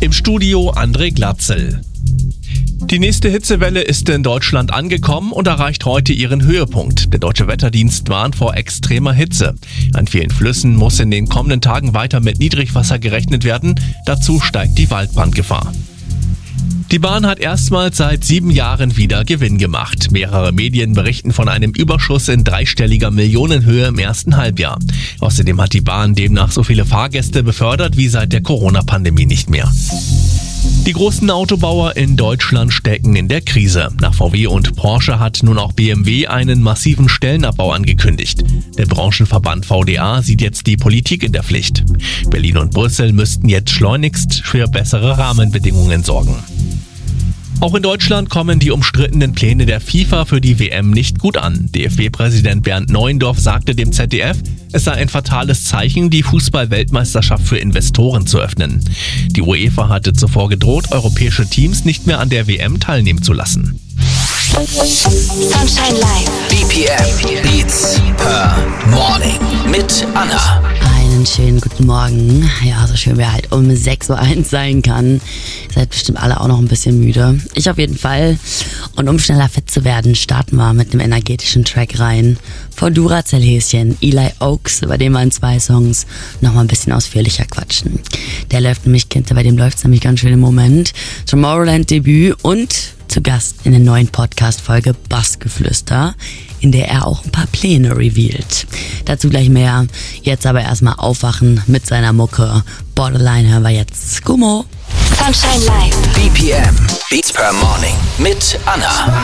Im Studio André Glatzel. Die nächste Hitzewelle ist in Deutschland angekommen und erreicht heute ihren Höhepunkt. Der Deutsche Wetterdienst warnt vor extremer Hitze. An vielen Flüssen muss in den kommenden Tagen weiter mit Niedrigwasser gerechnet werden. Dazu steigt die Waldbrandgefahr. Die Bahn hat erstmals seit 7 Jahren wieder Gewinn gemacht. Mehrere Medien berichten von einem Überschuss in dreistelliger Millionenhöhe im ersten Halbjahr. Außerdem hat die Bahn demnach so viele Fahrgäste befördert wie seit der Corona-Pandemie nicht mehr. Die großen Autobauer in Deutschland stecken in der Krise. Nach VW und Porsche hat nun auch BMW einen massiven Stellenabbau angekündigt. Der Branchenverband VDA sieht jetzt die Politik in der Pflicht. Berlin und Brüssel müssten jetzt schleunigst für bessere Rahmenbedingungen sorgen. Auch in Deutschland kommen die umstrittenen Pläne der FIFA für die WM nicht gut an. DFB-Präsident Bernd Neuendorf sagte dem ZDF, es sei ein fatales Zeichen, die Fußball-Weltmeisterschaft für Investoren zu öffnen. Die UEFA hatte zuvor gedroht, europäische Teams nicht mehr an der WM teilnehmen zu lassen. Sunshine Live. BPM Beats per Morning mit Anna. Einen schönen guten Morgen. Ja, so schön wer halt um 6.01 Uhr sein kann. Ihr seid bestimmt alle auch noch ein bisschen müde. Ich auf jeden Fall. Und um schneller fit zu werden, starten wir mit einem energetischen Track rein. Von Duracell Häschen, Eli Oaks, über den wir in 2 Songs nochmal ein bisschen ausführlicher quatschen. Der läuft nämlich, bei dem läuft es nämlich ganz schön im Moment. Tomorrowland Debüt und zu Gast in der neuen Podcast-Folge Bassgeflüster, in der er auch ein paar Pläne revealt. Dazu gleich mehr. Jetzt aber erstmal aufwachen mit seiner Mucke. Borderline hören wir jetzt. Gummo. Sunshine Live. BPM Beats per Morning mit Anna.